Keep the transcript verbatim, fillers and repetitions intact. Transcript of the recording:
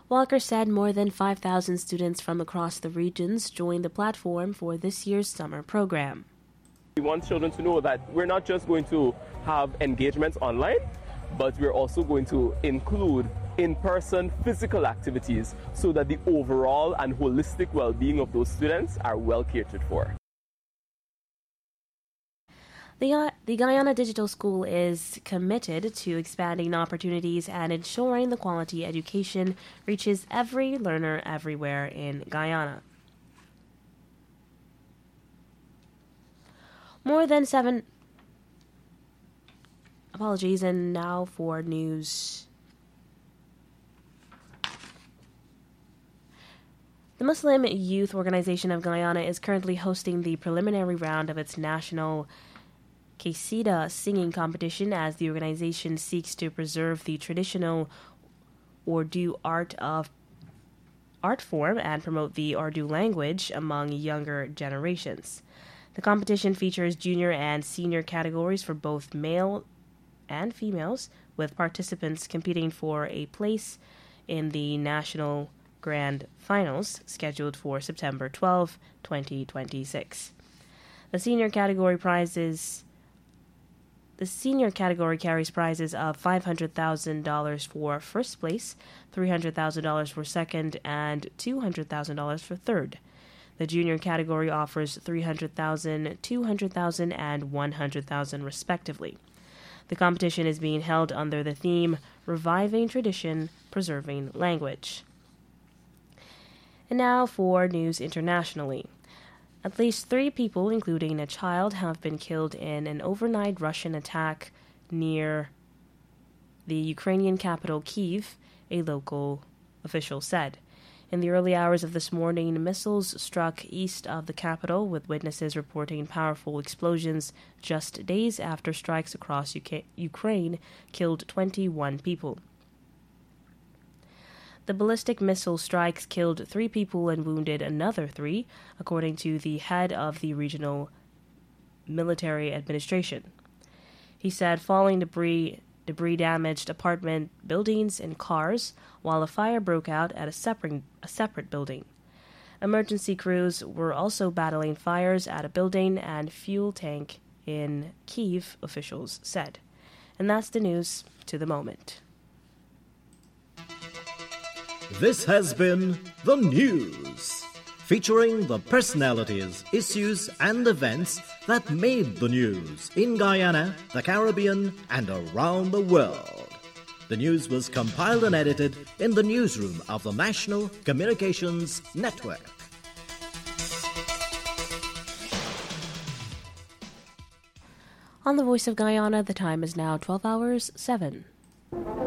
Walker said more than five thousand students from across the regions joined the platform for this year's summer program. We want children to know that we're not just going to have engagements online, but we're also going to include in-person physical activities so that the overall and holistic well-being of those students are well catered for. The, the Guyana Digital School is committed to expanding opportunities and ensuring the quality education reaches every learner everywhere in Guyana. More than seven... Apologies, and now for news. The Muslim Youth Organization of Guyana is currently hosting the preliminary round of its national Qasida singing competition as the organization seeks to preserve the traditional Urdu art of art form and promote the Urdu language among younger generations. The competition features junior and senior categories for both male and females, with participants competing for a place in the national grand finals scheduled for September twelfth, twenty twenty-six. The senior category prizes The senior category carries prizes of five hundred thousand dollars for first place, three hundred thousand dollars for second, and two hundred thousand dollars for third. The junior category offers three hundred thousand dollars, two hundred thousand dollars, and one hundred thousand dollars respectively. The competition is being held under the theme Reviving Tradition, Preserving Language. And now for news internationally. At least three people, including a child, have been killed in an overnight Russian attack near the Ukrainian capital, Kyiv, a local official said. In the early hours of this morning, missiles struck east of the capital, with witnesses reporting powerful explosions just days after strikes across U K- Ukraine killed twenty-one people. The ballistic missile strikes killed three people and wounded another three, according to the head of the regional military administration. He said falling debris debris damaged apartment buildings and cars, while a fire broke out at a separate a separate building. Emergency crews were also battling fires at a building and fuel tank in Kyiv, officials said. And that's the news to the moment. This has been The News, featuring the personalities, issues, and events that made the news in Guyana, the Caribbean, and around the world. The news was compiled and edited in the newsroom of the National Communications Network. On the Voice of Guyana, the time is now twelve hours, seven.